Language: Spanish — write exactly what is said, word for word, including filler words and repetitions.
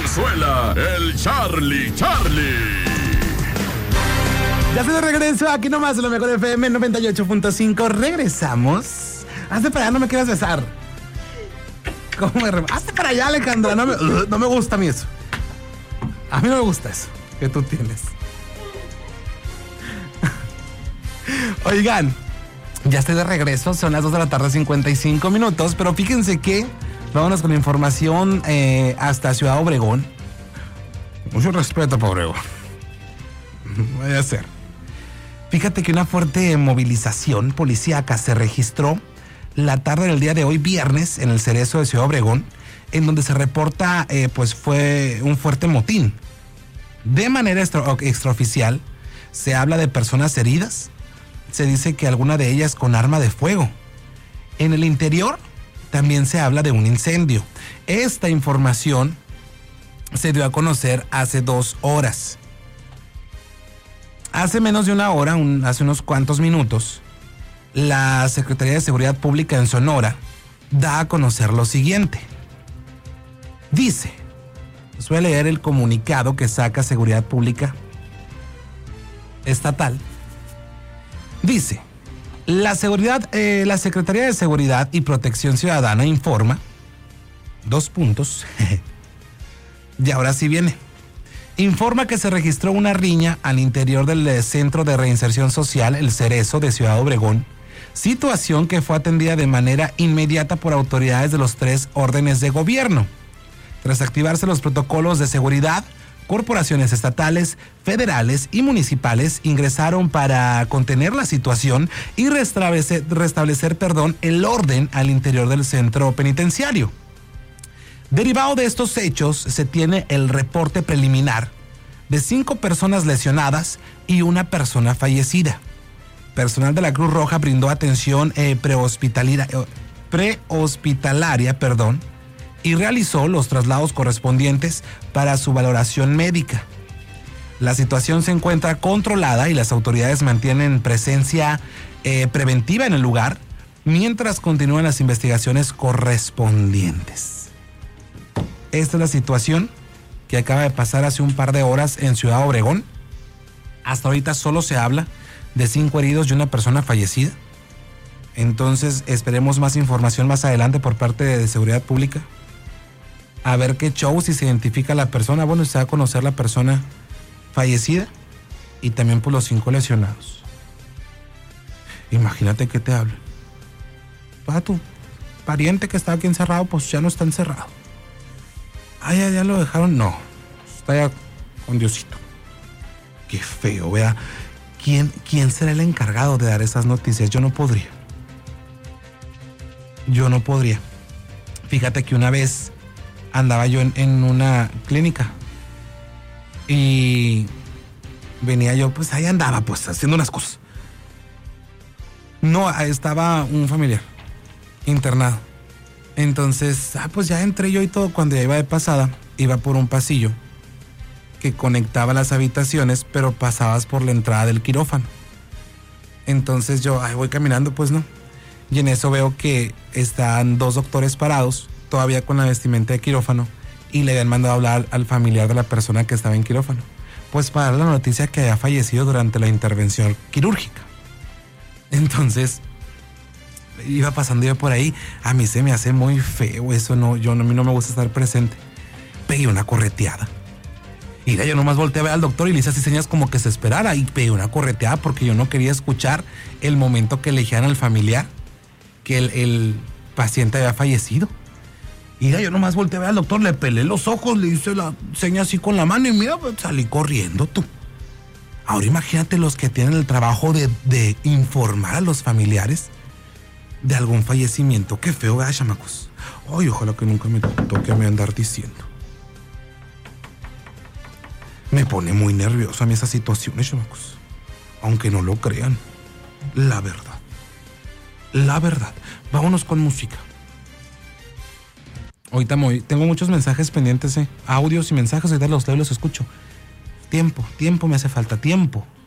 Zarzuela, el Charlie Charlie. Ya estoy de regreso, aquí nomás en lo mejor F M noventa y ocho punto cinco. Regresamos. Hazte para allá, no me quieras besar. ¿Cómo me re... Hazte para allá, Alejandra. No me, no me gusta a mí eso. A mí no me gusta eso que tú tienes. Oigan, ya estoy de regreso. Son las dos de la tarde, cincuenta y cinco minutos. Pero fíjense que vámonos con la información eh, hasta Ciudad Obregón. Mucho respeto para Obregón. Vaya a ser. Fíjate que una fuerte movilización policíaca se registró la tarde del día de hoy, viernes, en el Cerezo de Ciudad Obregón, en donde se reporta, eh, pues fue un fuerte motín. De manera extra, extraoficial, se habla de personas heridas. Se dice que alguna de ellas con arma de fuego. En el interior también se habla de un incendio. Esta información se dio a conocer hace dos horas. Hace menos de una hora, un, hace unos cuantos minutos, la Secretaría de Seguridad Pública en Sonora da a conocer lo siguiente. Dice, les voy a leer el comunicado que saca Seguridad Pública Estatal. Dice, la, seguridad, eh, la Secretaría de Seguridad y Protección Ciudadana informa, dos puntos, y ahora sí viene. Informa que se registró una riña al interior del Centro de Reinserción Social, el Cerezo de Ciudad Obregón, situación que fue atendida de manera inmediata por autoridades de los tres órdenes de gobierno. Tras activarse los protocolos de seguridad, corporaciones estatales, federales y municipales ingresaron para contener la situación y restablecer, restablecer perdón, el orden al interior del centro penitenciario. Derivado de estos hechos, se tiene el reporte preliminar de cinco personas lesionadas y una persona fallecida. Personal de la Cruz Roja brindó atención eh, prehospitalaria, eh, prehospitalaria perdón, y realizó los traslados correspondientes para su valoración médica. La situación se encuentra controlada y las autoridades mantienen presencia eh, preventiva en el lugar mientras continúan las investigaciones correspondientes. Esta es la situación que acaba de pasar hace un par de horas en Ciudad Obregón. Hasta ahorita solo se habla de cinco heridos y una persona fallecida. Entonces esperemos más información más adelante por parte de Seguridad Pública. A ver qué show, si se identifica la persona. Bueno, se va a conocer la persona fallecida y también por los cinco lesionados. Imagínate que te hablan. Para tu pariente que estaba aquí encerrado, pues ya no está encerrado. Ah, ya, ya lo dejaron. No, está ya con Diosito. Qué feo, vea. ¿Quién, ¿Quién será el encargado de dar esas noticias? Yo no podría. Yo no podría. Fíjate que una vez andaba yo en, en una clínica y venía yo, pues ahí andaba, pues haciendo unas cosas. No, estaba un familiar internado. Entonces, ah, pues ya entré yo y todo. Cuando ya iba de pasada, iba por un pasillo que conectaba las habitaciones, pero pasabas por la entrada del quirófano. Entonces yo, ay, voy caminando, pues no. Y en eso veo que están dos doctores parados, todavía con la vestimenta de quirófano, y le habían mandado a hablar al familiar de la persona que estaba en quirófano, pues para dar la noticia que había fallecido durante la intervención quirúrgica. Entonces iba pasando yo por ahí, a mí se me hace muy feo eso, no, yo no, a mí no me gusta estar presente. Pegué una correteada. Y yo nomás volteé a ver al doctor y le hice así señas como que se esperara, y pegué una correteada porque yo no quería escuchar el momento que le dijeran al familiar que el, el paciente había fallecido. Y yo nomás volteé a ver al doctor, le pelé los ojos, le hice la seña así con la mano y mira, pues, salí corriendo tú. Ahora imagínate los que tienen el trabajo de, de informar a los familiares de algún fallecimiento. Qué feo, ¿verdad, chamacos? Ay, ojalá que nunca me toque a mí andar diciendo. Me pone muy nervioso a mí esas situaciones, chamacos. Aunque no lo crean. La verdad. La verdad. Vámonos con música. Ahorita me, tengo muchos mensajes pendientes, eh. Audios y mensajes, ahorita los leo y los escucho. Tiempo, tiempo me hace falta, tiempo.